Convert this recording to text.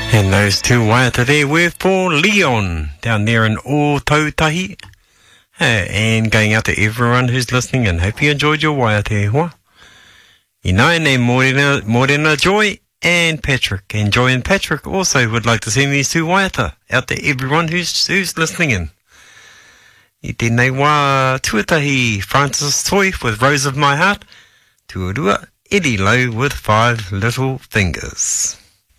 And those two waiata there were for Leon down there in Ōtautahi. And going out to everyone who's listening, and hope you enjoyed your waiata hoa. Inaine Morena Joy and Patrick. And Joy and Patrick also would like to send these two waiata out to everyone who's listening in. I tēnei wā tuatahi Francis Toy with Rose of My Heart. Tuarua Eddie Lowe with 5 Little Fingers.